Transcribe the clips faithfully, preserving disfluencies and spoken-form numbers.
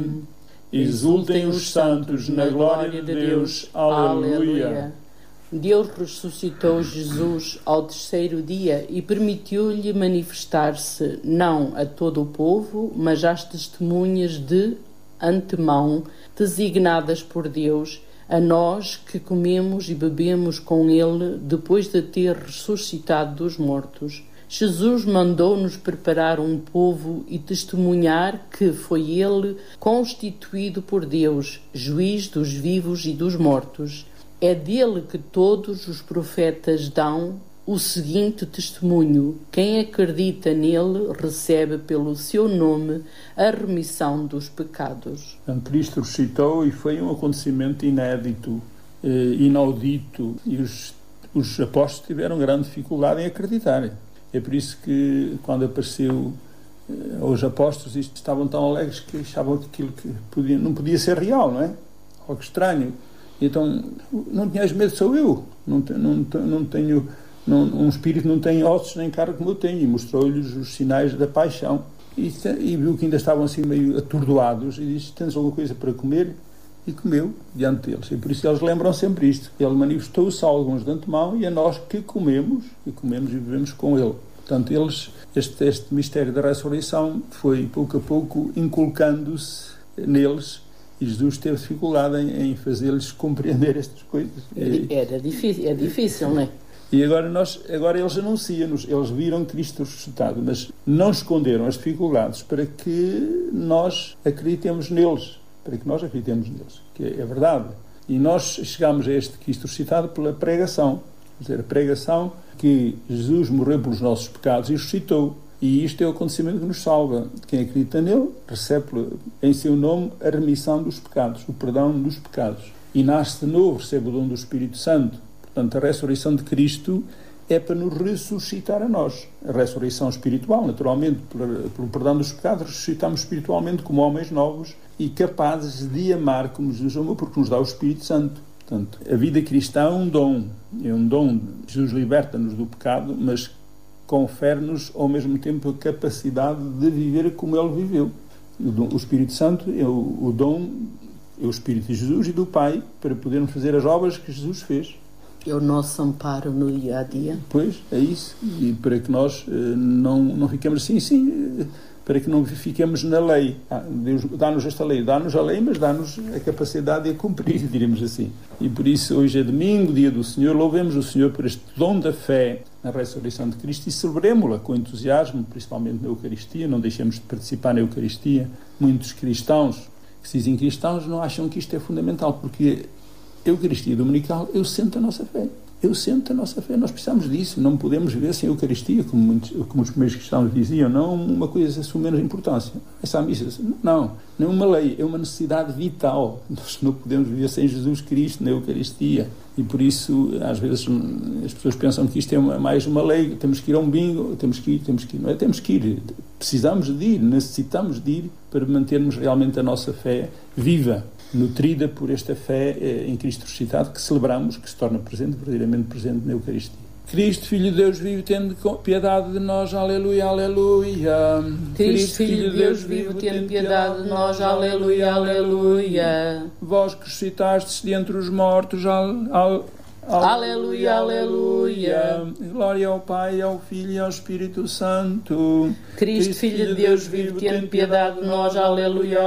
Exultem os santos na glória de Deus. Aleluia. Deus ressuscitou Jesus ao terceiro dia e permitiu-lhe manifestar-se não a todo o povo, mas às testemunhas de antemão, designadas por Deus, a nós que comemos e bebemos com ele depois de ter ressuscitado dos mortos. Jesus mandou-nos preparar um povo e testemunhar que foi ele constituído por Deus, juiz dos vivos e dos mortos. É dele que todos os profetas dão o seguinte testemunho: quem acredita nele recebe pelo seu nome a remissão dos pecados. Cristo ressuscitou e foi um acontecimento inédito, eh, inaudito, e os, os apóstolos tiveram grande dificuldade em acreditar. É por isso que, quando apareceu eh, aos apóstolos, estavam tão alegres que achavam que aquilo que podia, não podia ser real, não é? Algo estranho. Então, não tinhas medo, sou eu. Não, não, não tenho... Não, um espírito não tem ossos nem carne como eu tenho. E mostrou-lhes os sinais da paixão. E, e viu que ainda estavam assim meio atordoados. E disse: tens alguma coisa para comer? E comeu diante deles. E por isso eles lembram sempre isto. Ele manifestou-se a alguns de antemão e a nós que comemos, e comemos e vivemos com ele. Portanto, eles, este, este mistério da ressurreição foi pouco a pouco inculcando-se neles. E Jesus teve dificuldade em, em fazê-los compreender estas coisas. Era difícil, é difícil, não é? E agora, nós, agora eles anunciam-nos, eles viram Cristo ressuscitado, mas não esconderam as dificuldades para que nós acreditemos neles, para que nós acreditemos neles, que é, é verdade. E nós chegamos a este Cristo ressuscitado pela pregação, quer dizer, a pregação que Jesus morreu pelos nossos pecados e ressuscitou. E isto é o acontecimento que nos salva. Quem acredita nele recebe em seu nome a remissão dos pecados, o perdão dos pecados. E nasce de novo, recebe o dom do Espírito Santo. Portanto, a ressurreição de Cristo é para nos ressuscitar a nós. A ressurreição espiritual, naturalmente, pelo perdão dos pecados, ressuscitamos espiritualmente como homens novos e capazes de amar como Jesus amou, porque nos dá o Espírito Santo. Portanto, a vida cristã é um dom. É um dom. Jesus liberta-nos do pecado, mas confere-nos ao mesmo tempo a capacidade de viver como ele viveu. O Espírito Santo é o, o dom, é o Espírito de Jesus e do Pai para podermos fazer as obras que Jesus fez. É o nosso amparo no dia a dia. Pois, é isso. E para que nós uh, não, não fiquemos assim, sim, uh, para que não fiquemos na lei. Ah, Deus dá-nos esta lei, dá-nos a lei, mas dá-nos a capacidade de a cumprir, diremos assim. E por isso hoje é domingo, dia do Senhor, louvemos o Senhor por este dom da fé na ressurreição de Cristo e celebremos-la com entusiasmo, principalmente na Eucaristia. Não deixemos de participar na Eucaristia. Muitos cristãos que se dizem cristãos não acham que isto é fundamental, porque a Eucaristia dominical eu sento a nossa fé. Eu sento a nossa fé. Nós precisamos disso. Não podemos viver sem a Eucaristia, como, muitos, como os primeiros cristãos diziam. Não uma coisa de sua menos importância. Essa missa, não. Não é uma lei. É uma necessidade vital. Nós não podemos viver sem Jesus Cristo na Eucaristia. E por isso, às vezes, as pessoas pensam que isto é uma, mais uma lei. Temos que ir a um bingo. Temos que ir, temos que ir. Não é? Temos que ir. Precisamos de ir. Necessitamos de ir para mantermos realmente a nossa fé viva, nutrida por esta fé eh, em Cristo ressuscitado, que celebramos, que se torna presente, verdadeiramente presente na Eucaristia. Cristo, Filho de Deus vivo, tende piedade de nós, aleluia, aleluia. Cristo, Filho de Deus vivo, tende piedade de nós, aleluia, aleluia. Vós que ressuscitastes de entre os mortos, al, al, al, aleluia, aleluia. Glória ao Pai, ao Filho e ao Espírito Santo. Cristo, Cristo Filho de Deus vivo, tende piedade de nós, aleluia,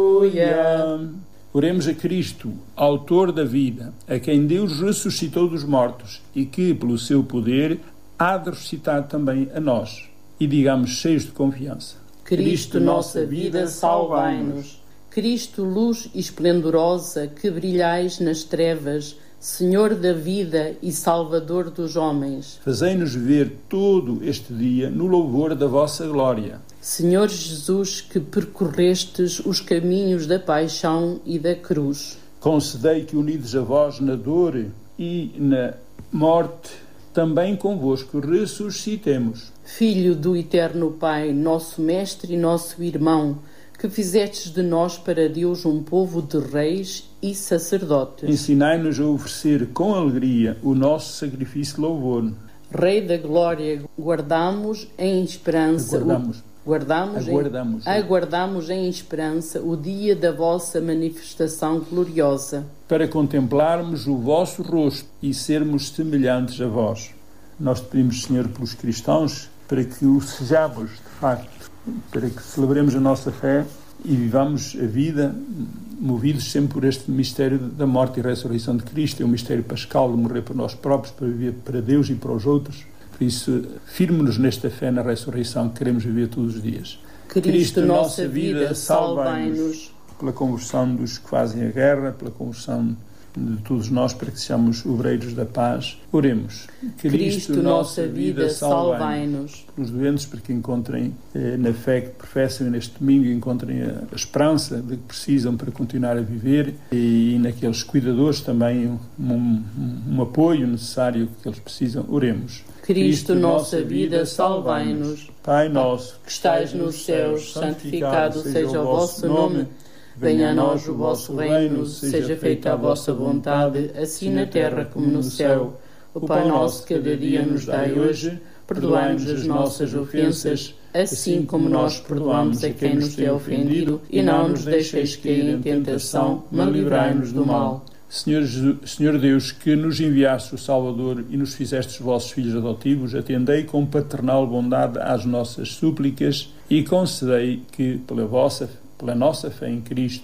aleluia. Oremos a Cristo, autor da vida, a quem Deus ressuscitou dos mortos e que, pelo seu poder, há de ressuscitar também a nós. E digamos, cheios de confiança: Cristo, nossa vida, salvai-nos. Cristo, luz esplendorosa, que brilhais nas trevas, Senhor da vida e Salvador dos homens. Fazei-nos viver todo este dia no louvor da vossa glória. Senhor Jesus, que percorrestes os caminhos da paixão e da cruz. Concedei que, unidos a vós na dor e na morte, também convosco ressuscitemos. Filho do eterno Pai, nosso Mestre e nosso Irmão, que fizestes de nós para Deus um povo de reis e sacerdotes. Ensinai-nos a oferecer com alegria o nosso sacrifício de louvor. Rei da glória, guardamos em esperança... Guardamos. Guardamos aguardamos, em, aguardamos em esperança o dia da vossa manifestação gloriosa, para contemplarmos o vosso rosto e sermos semelhantes a vós. Nós pedimos, Senhor, pelos cristãos, para que o sejamos, de facto, para que celebremos a nossa fé e vivamos a vida movidos sempre por este mistério da morte e ressurreição de Cristo. É um mistério pascal de morrer por nós próprios, para viver para Deus e para os outros. Por isso, firme-nos nesta fé na ressurreição que queremos viver todos os dias. Cristo, Cristo nossa vida, salvai-nos. Pela conversão dos que fazem a guerra, pela conversão de todos nós, para que sejamos obreiros da paz. Oremos. Cristo, Cristo nossa vida, salvai-nos. Pelos doentes, para que encontrem eh, na fé que professam neste domingo, encontrem a, a esperança de que precisam para continuar a viver, e, e naqueles cuidadores também um, um, um apoio necessário que eles precisam. Oremos. Cristo, Cristo nossa vida, salvai-nos. Pai nosso, que estais nos céus, santificado seja o vosso nome. Venha a nós o vosso reino, seja feita a vossa vontade, assim na terra como no céu. O pão nosso de cada dia nos dai hoje, perdoai-nos as nossas ofensas, assim como nós perdoamos a quem nos tem ofendido, e não nos deixeis cair em tentação, mas livrai-nos do mal. Senhor, Senhor Deus, que nos enviaste o Salvador e nos fizestes vossos filhos adotivos, atendei com paternal bondade às nossas súplicas e concedei que, pela vossa pela nossa fé em Cristo,